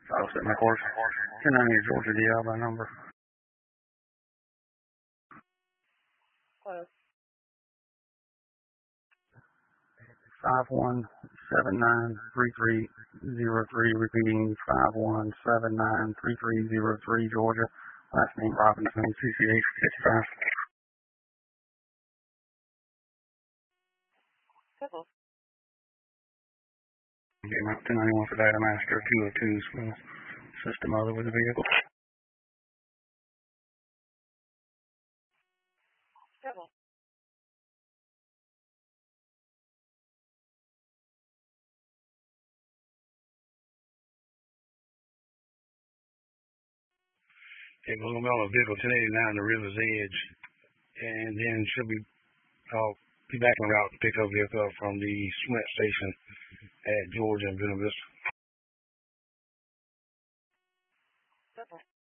I'll set my course. 1090 Georgia DL by number. Close. 51793303, repeating 51793303, Georgia. Last name Robinson, CCH 55. Civil. Mount 1091 for Data Master, 202's for system other with the vehicle. Civil. Okay, we're going to be on a vehicle 1089 the River's Edge, and then should be, I'll be back en route to pick up vehicle up from the Swint station at Georgia and Buena Vista. Civil.